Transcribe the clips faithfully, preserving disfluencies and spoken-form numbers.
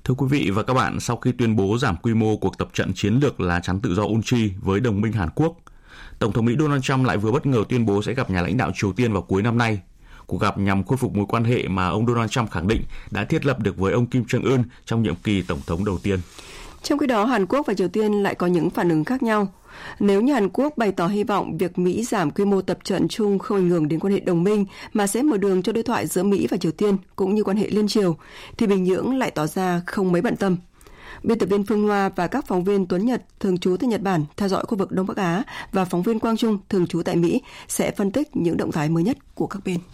Thưa quý vị và các bạn, sau khi tuyên bố giảm quy mô cuộc tập trận chiến lược lá chắn tự do Unchi với đồng minh Hàn Quốc, Tổng thống Mỹ Donald Trump lại vừa bất ngờ tuyên bố sẽ gặp nhà lãnh đạo Triều Tiên vào cuối năm nay. Cuộc gặp nhằm khôi phục mối quan hệ mà ông Donald Trump khẳng định đã thiết lập được với ông Kim Jong-un trong nhiệm kỳ tổng thống đầu tiên. Trong khi đó, Hàn Quốc và Triều Tiên lại có những phản ứng khác nhau. Nếu như Hàn Quốc bày tỏ hy vọng việc Mỹ giảm quy mô tập trận chung không ảnh hưởng đến quan hệ đồng minh mà sẽ mở đường cho đối thoại giữa Mỹ và Triều Tiên cũng như quan hệ liên triều, thì Bình Nhưỡng lại tỏ ra không mấy bận tâm. Biên tập viên Phương Hoa và các phóng viên Tuấn Nhật thường trú tại Nhật Bản theo dõi khu vực Đông Bắc Á và phóng viên Quang Trung thường trú tại Mỹ sẽ phân tích những động thái mới nhất của các bên.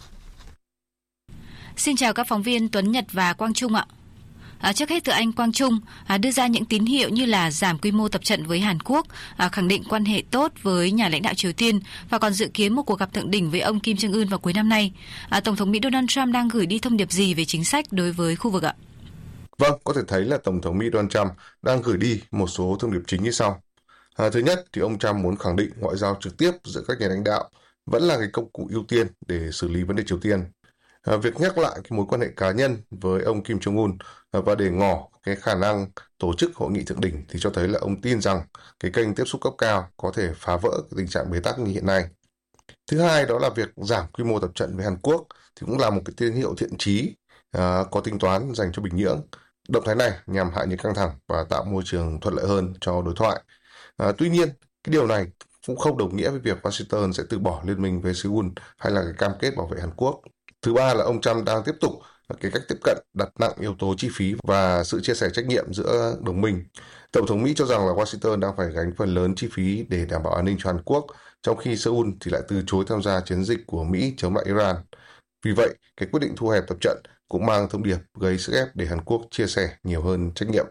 Xin chào các phóng viên Tuấn Nhật và Quang Trung ạ. À, trước hết từ anh Quang Trung à, đưa ra những tín hiệu như là giảm quy mô tập trận với Hàn Quốc, à, khẳng định quan hệ tốt với nhà lãnh đạo Triều Tiên và còn dự kiến một cuộc gặp thượng đỉnh với ông Kim Jong-un vào cuối năm nay. À, Tổng thống Mỹ Donald Trump đang gửi đi thông điệp gì về chính sách đối với khu vực ạ? Vâng, có thể thấy là Tổng thống Mỹ Donald Trump đang gửi đi một số thông điệp chính như sau. À, thứ nhất thì ông Trump muốn khẳng định ngoại giao trực tiếp giữa các nhà lãnh đạo vẫn là cái công cụ ưu tiên để xử lý vấn đề Triều Tiên. À, việc nhắc lại cái mối quan hệ cá nhân với ông Kim Jong-un à, và để ngỏ cái khả năng tổ chức hội nghị thượng đỉnh thì cho thấy là ông tin rằng cái kênh tiếp xúc cấp cao có thể phá vỡ cái tình trạng bế tắc như hiện nay. Thứ hai đó là việc giảm quy mô tập trận với Hàn Quốc thì cũng là một cái tín hiệu thiện chí à, có tính toán dành cho Bình Nhưỡng. Động thái này nhằm hạ nhiệt căng thẳng và tạo môi trường thuận lợi hơn cho đối thoại. À, tuy nhiên, cái điều này cũng không đồng nghĩa với việc Washington sẽ từ bỏ liên minh với Seoul hay là cái cam kết bảo vệ Hàn Quốc. Thứ ba là ông Trump đang tiếp tục cái cách tiếp cận đặt nặng yếu tố chi phí và sự chia sẻ trách nhiệm giữa đồng minh. Tổng thống Mỹ cho rằng là Washington đang phải gánh phần lớn chi phí để đảm bảo an ninh cho Hàn Quốc, trong khi Seoul thì lại từ chối tham gia chiến dịch của Mỹ chống lại Iran. Vì vậy, cái quyết định thu hẹp tập trận cũng mang thông điệp gây sức ép để Hàn Quốc chia sẻ nhiều hơn trách nhiệm.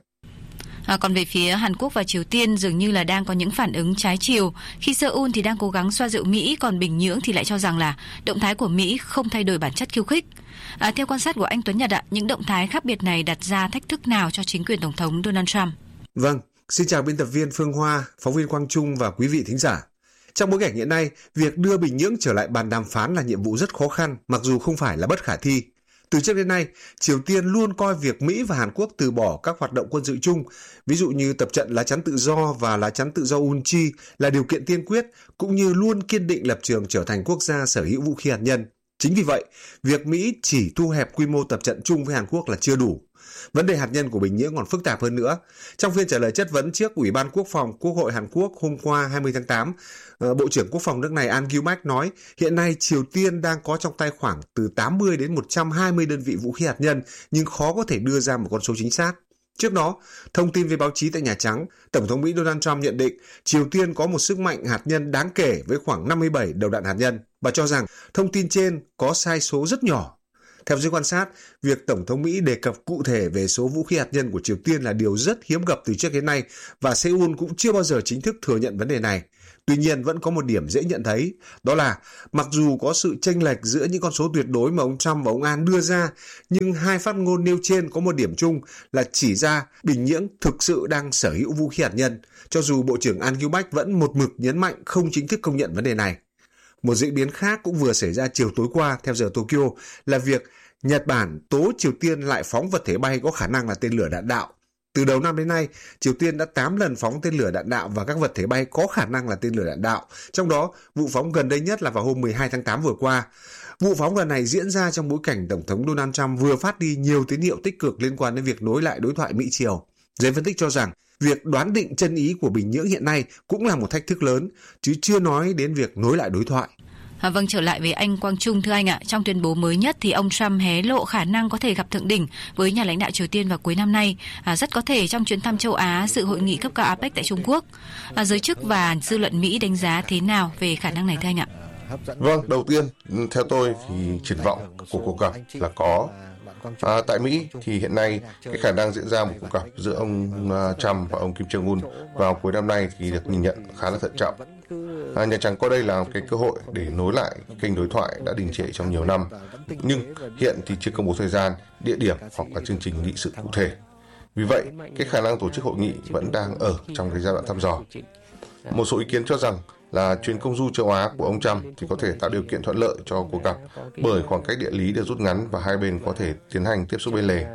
À, còn về phía Hàn Quốc và Triều Tiên dường như là đang có những phản ứng trái chiều. Khi Seoul thì đang cố gắng xoa dịu Mỹ, còn Bình Nhưỡng thì lại cho rằng là động thái của Mỹ không thay đổi bản chất khiêu khích. À, theo quan sát của anh Tuấn Nhật ạ, những động thái khác biệt này đặt ra thách thức nào cho chính quyền Tổng thống Donald Trump? Vâng, xin chào biên tập viên Phương Hoa, phóng viên Quang Trung và quý vị thính giả. Trong bối cảnh hiện nay, việc đưa Bình Nhưỡng trở lại bàn đàm phán là nhiệm vụ rất khó khăn, mặc dù không phải là bất khả thi. Từ trước đến nay, Triều Tiên luôn coi việc Mỹ và Hàn Quốc từ bỏ các hoạt động quân sự chung, ví dụ như tập trận lá chắn tự do và lá chắn tự do Unchi là điều kiện tiên quyết, cũng như luôn kiên định lập trường trở thành quốc gia sở hữu vũ khí hạt nhân. Chính vì vậy, việc Mỹ chỉ thu hẹp quy mô tập trận chung với Hàn Quốc là chưa đủ. Vấn đề hạt nhân của Bình Nhưỡng còn phức tạp hơn nữa. Trong phiên trả lời chất vấn trước Ủy ban Quốc phòng Quốc hội Hàn Quốc hôm qua hai mươi tháng tám, Bộ trưởng Quốc phòng nước này An Gyu-mak nói hiện nay Triều Tiên đang có trong tay khoảng từ tám mươi đến một trăm hai mươi đơn vị vũ khí hạt nhân, nhưng khó có thể đưa ra một con số chính xác. Trước đó, thông tin với báo chí tại Nhà Trắng, Tổng thống Mỹ Donald Trump nhận định Triều Tiên có một sức mạnh hạt nhân đáng kể với khoảng năm mươi bảy đầu đạn hạt nhân và cho rằng thông tin trên có sai số rất nhỏ. Theo giới quan sát, việc Tổng thống Mỹ đề cập cụ thể về số vũ khí hạt nhân của Triều Tiên là điều rất hiếm gặp từ trước đến nay và Seoul cũng chưa bao giờ chính thức thừa nhận vấn đề này. Tuy nhiên vẫn có một điểm dễ nhận thấy, đó là mặc dù có sự chênh lệch giữa những con số tuyệt đối mà ông Trump và ông An đưa ra, nhưng hai phát ngôn nêu trên có một điểm chung là chỉ ra Bình Nhưỡng thực sự đang sở hữu vũ khí hạt nhân, cho dù Bộ trưởng An Gyu-mak vẫn một mực nhấn mạnh không chính thức công nhận vấn đề này. Một diễn biến khác cũng vừa xảy ra chiều tối qua theo giờ Tokyo là việc Nhật Bản tố Triều Tiên lại phóng vật thể bay có khả năng là tên lửa đạn đạo. Từ đầu năm đến nay, Triều Tiên đã tám lần phóng tên lửa đạn đạo và các vật thể bay có khả năng là tên lửa đạn đạo. Trong đó, vụ phóng gần đây nhất là vào hôm mười hai tháng tám vừa qua. Vụ phóng lần này diễn ra trong bối cảnh Tổng thống Donald Trump vừa phát đi nhiều tín hiệu tích cực liên quan đến việc nối lại đối thoại Mỹ-Triều. Giới phân tích cho rằng, việc đoán định chân ý của Bình Nhưỡng hiện nay cũng là một thách thức lớn, chứ chưa nói đến việc nối lại đối thoại. À, vâng, trở lại với anh Quang Trung, thưa anh ạ, trong tuyên bố mới nhất thì ông Trump hé lộ khả năng có thể gặp thượng đỉnh với nhà lãnh đạo Triều Tiên vào cuối năm nay, à, rất có thể trong chuyến thăm châu Á dự hội nghị cấp cao a pếch tại Trung Quốc. À, giới chức và dư luận Mỹ đánh giá thế nào về khả năng này thưa anh ạ? Vâng, đầu tiên, theo tôi thì triển vọng của cuộc gặp là có. À, tại Mỹ thì hiện nay cái khả năng diễn ra một cuộc gặp giữa ông uh, Trump và ông Kim Jong-un vào cuối năm nay thì được nhìn nhận khá là thận trọng. À, Nhà Trắng coi đây là cái cơ hội để nối lại kênh đối thoại đã đình trệ trong nhiều năm, nhưng hiện thì chưa công bố thời gian, địa điểm hoặc là chương trình nghị sự cụ thể. Vì vậy, cái khả năng tổ chức hội nghị vẫn đang ở trong cái giai đoạn thăm dò. Một số ý kiến cho rằng là chuyến công du châu Á của ông Trump thì có thể tạo điều kiện thuận lợi cho cuộc gặp bởi khoảng cách địa lý được rút ngắn và hai bên có thể tiến hành tiếp xúc bên lề.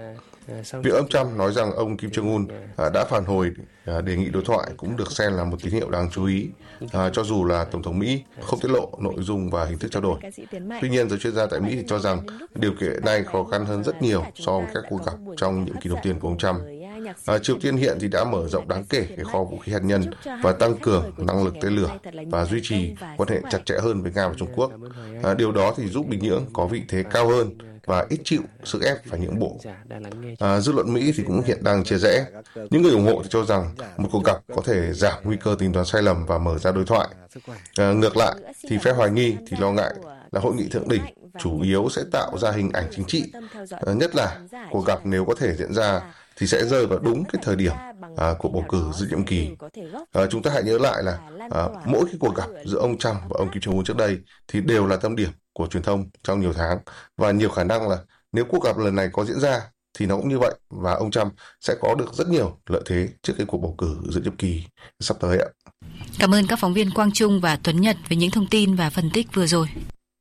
Việc ông Trump nói rằng ông Kim Jong-un đã phản hồi đề nghị đối thoại cũng được xem là một tín hiệu đáng chú ý, cho dù là Tổng thống Mỹ không tiết lộ nội dung và hình thức trao đổi. Tuy nhiên, giới chuyên gia tại Mỹ thì cho rằng điều kiện này khó khăn hơn rất nhiều so với các cuộc gặp trong nhiệm kỳ đầu tiên của ông Trump. À, Triều Tiên hiện thì đã mở rộng đáng kể cái kho vũ khí hạt nhân và tăng cường năng lực tên lửa và duy trì quan hệ chặt chẽ hơn với Nga và Trung Quốc. À, điều đó thì giúp Bình Nhưỡng có vị thế cao hơn và ít chịu sức ép phải nhượng bộ. À, dư luận Mỹ thì cũng hiện đang chia rẽ. Những người ủng hộ thì cho rằng một cuộc gặp có thể giảm nguy cơ tính toán sai lầm và mở ra đối thoại. À, ngược lại thì phe hoài nghi thì lo ngại là hội nghị thượng đỉnh chủ yếu sẽ tạo ra hình ảnh chính trị, à, nhất là cuộc gặp nếu có thể diễn ra thì sẽ rơi vào đúng cái thời điểm à, cuộc bầu cử giữa nhiệm kỳ. À, chúng ta hãy nhớ lại là à, mỗi cái cuộc gặp giữa ông Trump và ông Kim Jong-un trước đây thì đều là tâm điểm của truyền thông trong nhiều tháng, và nhiều khả năng là nếu cuộc gặp lần này có diễn ra thì nó cũng như vậy, và ông Trump sẽ có được rất nhiều lợi thế trước cái cuộc bầu cử giữa nhiệm kỳ sắp tới ạ. Cảm ơn các phóng viên Quang Trung và Tuấn Nhật về những thông tin và phân tích vừa rồi.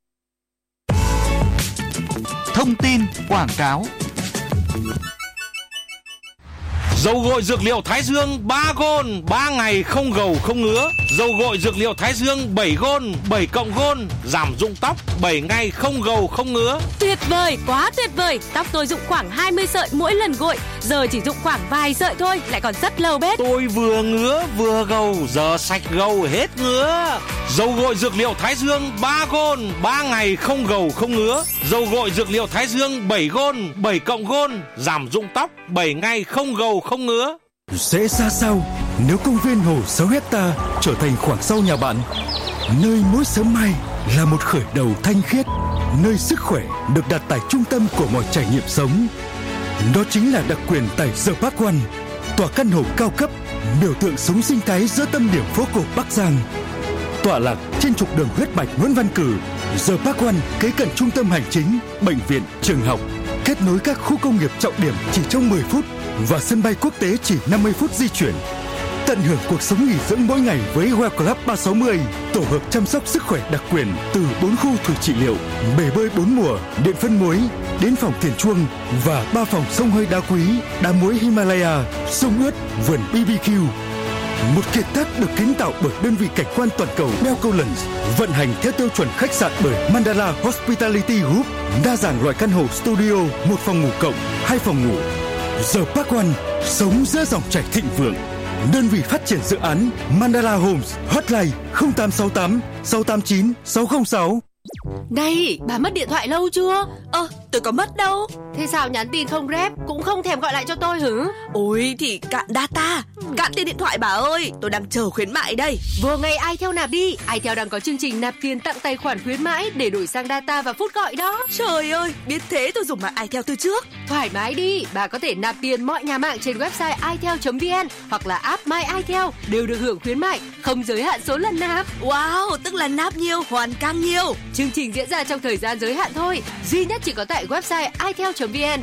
Thông tin quảng cáo. Dầu gội dược liệu Thái Dương ba gôn, ba ngày không gầu không ngứa. Dầu gội dược liệu Thái Dương bảy gôn, bảy cộng gôn, giảm rụng tóc, bảy ngày không gầu không ngứa. Tuyệt vời, quá tuyệt vời. Tóc tôi rụng khoảng hai mươi sợi mỗi lần gội, giờ chỉ rụng khoảng vài sợi thôi, lại còn rất lâu bết. Tôi vừa ngứa vừa gầu, giờ sạch gầu hết ngứa. Dầu gội dược liệu Thái Dương ba gôn, ba ngày không gầu không ngứa. Dầu gội dược liệu Thái Dương bảy gôn, bảy cộng gôn, giảm rụng tóc, bảy ngày không gầu không ngứa. Sẽ ra sao nếu công viên hồ sáu hecta trở thành khoảng sau nhà bạn, nơi mỗi sớm mai là một khởi đầu thanh khiết, nơi sức khỏe được đặt tại trung tâm của mọi trải nghiệm sống. Đó chính là đặc quyền tại The Park One, tòa căn hộ cao cấp, biểu tượng sống sinh thái giữa tâm điểm phố cổ Bắc Giang. Tọa lạc trên trục đường huyết mạch Nguyễn Văn Cử, The Park One kế cận trung tâm hành chính, bệnh viện, trường học, kết nối các khu công nghiệp trọng điểm chỉ trong mười phút và sân bay quốc tế chỉ năm mươi phút di chuyển. Tận hưởng cuộc sống nghỉ dưỡng mỗi ngày với Well Club ba sáu mươi, tổ hợp chăm sóc sức khỏe đặc quyền từ bốn khu thủy trị liệu, bể bơi bốn mùa, điện phân muối, đến phòng thiền chuông và ba phòng sông hơi đá quý, đá muối Himalaya, sông ướt, vườn bê bê quy. Một kiệt tác được kiến tạo bởi đơn vị cảnh quan toàn cầu Belcolens, vận hành theo tiêu chuẩn khách sạn bởi Mandala Hospitality Group, đa dạng loại căn hộ studio, một phòng ngủ cộng, hai phòng ngủ. The Park One, sống giữa dòng chảy thịnh vượng. Đơn vị phát triển dự án Mandala Homes, hotline không tám sáu tám sáu tám chín sáu không sáu. Này, bà mất điện thoại lâu chưa? Ơ, ờ, tôi có mất đâu. Thế sao nhắn tin không rep, cũng không thèm gọi lại cho tôi hử? Ôi thì cạn data, cạn tiền điện thoại bà ơi, tôi đang chờ khuyến mại đây. Vừa ngày iTel nạp đi, iTel đang có chương trình nạp tiền tặng tài khoản khuyến mãi để đổi sang data và phút gọi đó. Trời ơi, biết thế tôi dùng mạng iTel từ trước. Thoải mái đi, bà có thể nạp tiền mọi nhà mạng trên website itel chấm vn hoặc là app My iTel đều được hưởng khuyến mại, không giới hạn số lần nạp. Wow, tức là nạp nhiều hoàn càng nhiều. Chương trình diễn ra trong thời gian giới hạn thôi, duy nhất chỉ có tại website itel chấm vn